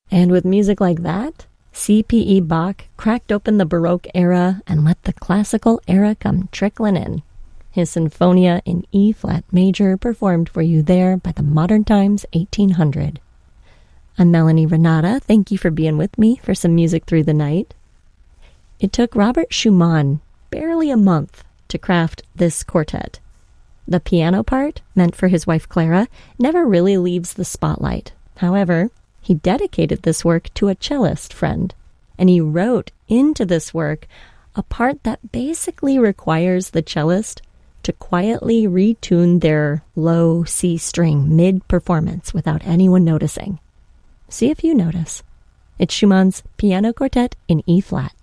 And with music like that, C.P.E. Bach cracked open the Baroque era and let the classical era come trickling in. His Sinfonia in E-flat major performed for you there by the Modern Times 1800. I'm Melanie Renata. Thank you for being with me for some music through the night. It took Robert Schumann barely a month to craft this quartet. The piano part, meant for his wife Clara, never really leaves the spotlight. However, he dedicated this work to a cellist friend, and he wrote into this work a part that basically requires the cellist to quietly retune their low C string mid-performance without anyone noticing. See if you notice. It's Schumann's Piano Quartet in E-flat.